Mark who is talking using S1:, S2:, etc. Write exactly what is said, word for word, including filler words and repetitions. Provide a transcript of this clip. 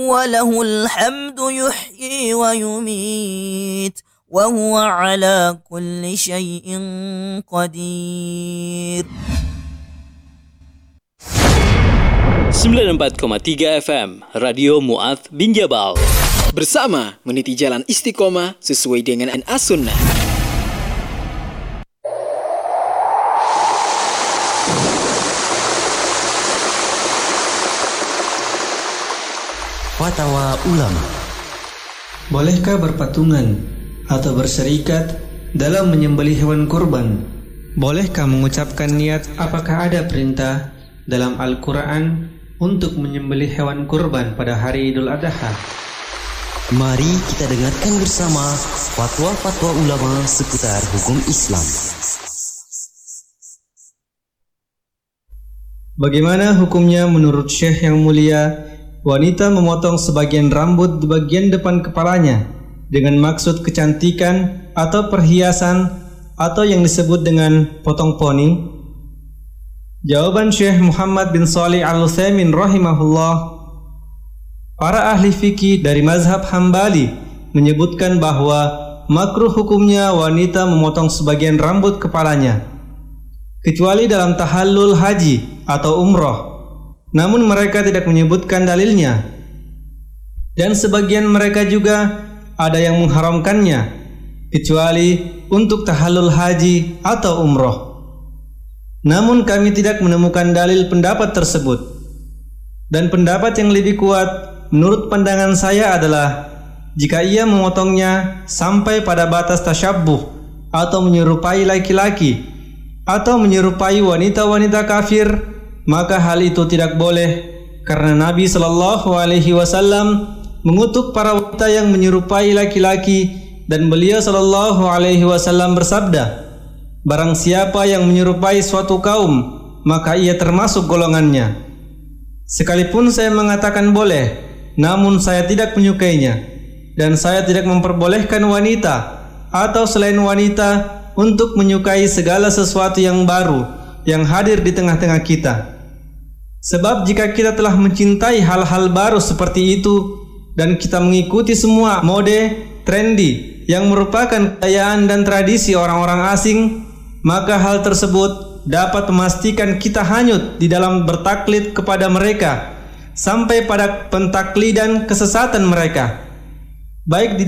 S1: وله الحمد يحيي ويميت وهو على كل شيء قدير.
S2: sembilan puluh empat koma tiga F M Radio Mu'adz bin Jabal.
S3: Bersama meniti jalan istiqomah sesuai dengan As-Sunnah.
S4: Fatwa ulama. Bolehkah berpatungan atau berserikat dalam menyembelih hewan kurban? Bolehkah mengucapkan niat? Apakah ada perintah dalam Al-Quran untuk menyembelih hewan kurban pada hari Idul Adha?
S5: Mari kita dengarkan bersama fatwa-fatwa ulama seputar hukum Islam.
S4: Bagaimana hukumnya menurut Syekh yang mulia wanita memotong sebagian rambut di bagian depan kepalanya dengan maksud kecantikan atau perhiasan atau yang disebut dengan potong poni? Jawaban Syekh Muhammad bin Shalih Al-Utsaimin rahimahullah, para ahli fikih dari mazhab Hambali menyebutkan bahwa makruh hukumnya wanita memotong sebagian rambut kepalanya kecuali dalam tahallul haji atau umroh. Namun mereka tidak menyebutkan dalilnya. Dan sebagian mereka juga ada yang mengharamkannya kecuali untuk tahallul haji atau umroh. Namun kami tidak menemukan dalil pendapat tersebut. Dan pendapat yang lebih kuat menurut pandangan saya adalah jika ia memotongnya sampai pada batas tasyabbuh atau menyerupai laki-laki atau menyerupai wanita-wanita kafir, maka hal itu tidak boleh, karena Nabi Shallallahu Alaihi Wasallam mengutuk para wanita yang menyerupai laki-laki, dan beliau Shallallahu Alaihi Wasallam bersabda, barang siapa yang menyerupai suatu kaum, maka ia termasuk golongannya. Sekalipun saya mengatakan boleh, namun saya tidak menyukainya, dan saya tidak memperbolehkan wanita atau selain wanita untuk menyukai segala sesuatu yang baru yang hadir di tengah-tengah kita. Sebab jika kita telah mencintai hal-hal baru seperti itu dan kita mengikuti semua mode trendy yang merupakan kekayaan dan tradisi orang-orang asing, maka hal tersebut dapat memastikan kita hanyut di dalam bertaklid kepada mereka sampai pada pentaklidan kesesatan mereka, baik di